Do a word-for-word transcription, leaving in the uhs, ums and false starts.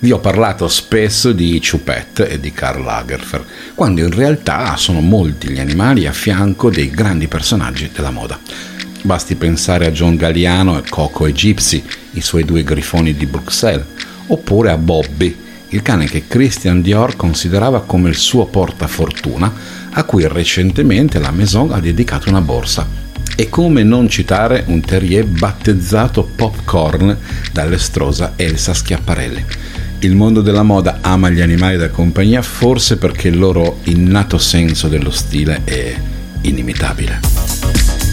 Vi ho parlato spesso di Choupette e di Karl Lagerfeld, quando in realtà sono molti gli animali a fianco dei grandi personaggi della moda. Basti pensare a John Galliano e Coco e Gypsy, i suoi due grifoni di Bruxelles, oppure a Bobby, il cane che Christian Dior considerava come il suo portafortuna, a cui recentemente la Maison ha dedicato una borsa. E come non citare un terrier battezzato Popcorn dall'estrosa Elsa Schiaparelli. Il mondo della moda ama gli animali da compagnia, forse perché il loro innato senso dello stile è inimitabile.